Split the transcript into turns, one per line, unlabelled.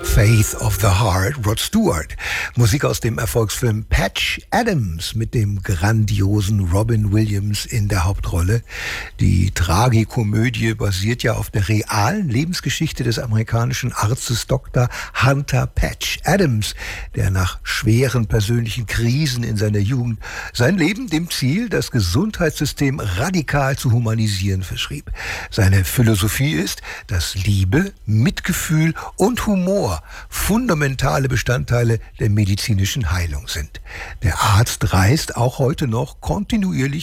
Faith of the Heart, Rod Stewart. Musik aus dem Erfolgsfilm Patch Adams mit dem grandiosen Robin Williams in der Hauptrolle. Die Tragikomödie basiert ja auf der realen Lebensgeschichte des amerikanischen Arztes Dr. Hunter Patch Adams, der nach schweren persönlichen Krisen in seiner Jugend sein Leben dem Ziel, das Gesundheitssystem radikal zu humanisieren, verschrieb. Seine Philosophie ist, dass Liebe, Mitgefühl und Humor fundamentale Bestandteile der medizinischen Heilung sind. Der Arzt reist auch heute noch kontinuierlich